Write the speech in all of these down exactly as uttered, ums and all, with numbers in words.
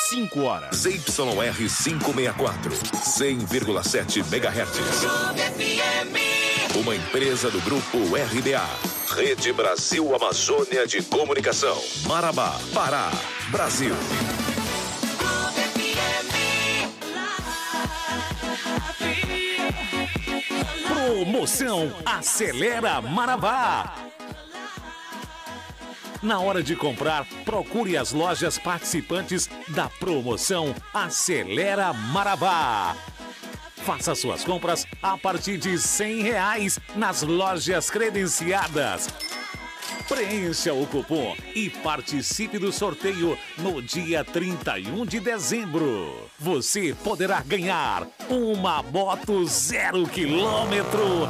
cinco horas. Z Y R quinhentos e sessenta e quatro, cem vírgula sete megahertz. Uma empresa do grupo R B A. Rede Brasil Amazônia de Comunicação. Marabá, Pará, Brasil. Promoção Acelera Marabá. Na hora de comprar, procure as lojas participantes da promoção Acelera Marabá. Faça suas compras a partir de cem reais nas lojas credenciadas. Preencha o cupom e participe do sorteio no dia trinta e um de dezembro. Você poderá ganhar uma moto zero quilômetro,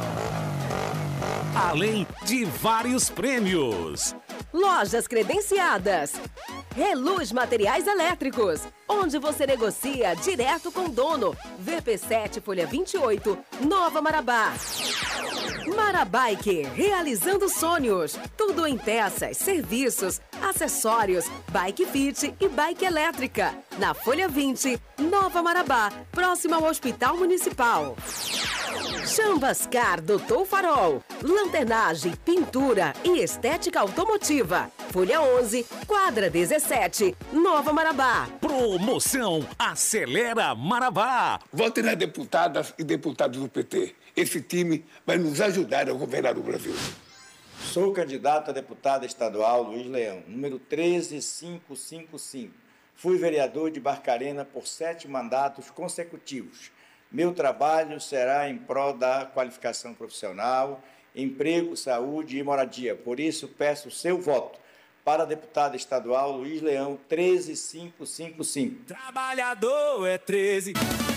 além de vários prêmios. Lojas credenciadas. Reluz Materiais Elétricos, onde você negocia direto com o dono. V P sete, Folha vinte e oito, Nova Marabá. Marabike, realizando sonhos. Tudo em peças, serviços, acessórios, bike fit e bike elétrica. Na Folha vinte, Nova Marabá, próximo ao Hospital Municipal. Chambascar Doutor Farol, lanternagem, pintura e estética automotiva. Folha onze, quadra dezessete, Nova Marabá. Promoção Acelera Marabá. Votem nas deputadas e deputados do P T. Esse time vai nos ajudar a governar o Brasil. Sou candidato a deputado estadual Luiz Leão, número treze mil quinhentos e cinquenta e cinco. Fui vereador de Barcarena por sete mandatos consecutivos. Meu trabalho será em prol da qualificação profissional, emprego, saúde e moradia. Por isso, peço seu voto para deputado estadual Luiz Leão, treze mil quinhentos e cinquenta e cinco. Trabalhador é treze.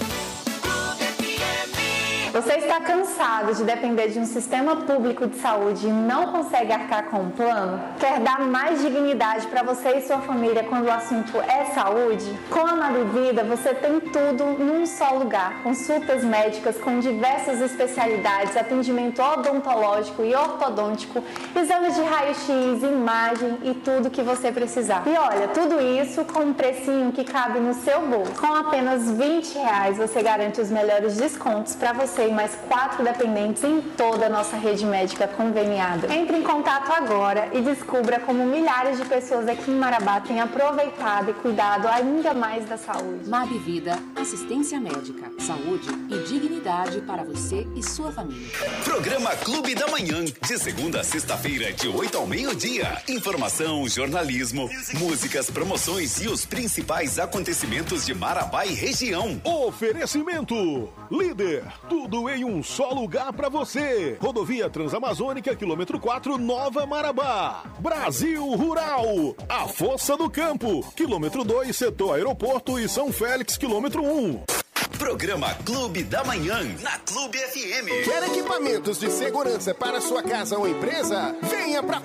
Você está cansado de depender de um sistema público de saúde e não consegue arcar com um plano? Quer dar mais dignidade para você e sua família quando o assunto é saúde? Com a Mabivida você tem tudo num só lugar. Consultas médicas com diversas especialidades, atendimento odontológico e ortodôntico, exames de raio-x, imagem e tudo que você precisar. E olha, tudo isso com um precinho que cabe no seu bolso. Com apenas vinte reais você garante os melhores descontos para você e mais quatro dependentes em toda a nossa rede médica conveniada. Entre em contato agora e descubra como milhares de pessoas aqui em Marabá têm aproveitado e cuidado ainda mais da saúde. Mabivida, assistência médica, saúde e dignidade para você e sua família. Programa Clube da Manhã, de segunda a sexta-feira, de oito ao meio-dia. Informação, jornalismo, músicas, promoções e os principais acontecimentos de Marabá e região. Oferecimento Líder, tudo em um só lugar para você. Rodovia Transamazônica, quilômetro quatro, Nova Marabá. Brasil Rural, a Fossa do Campo, quilômetro dois, setor aeroporto e São Félix, quilômetro um. Programa Clube da Manhã, na Clube F M. Quer equipamentos de segurança para sua casa ou empresa? Venha pra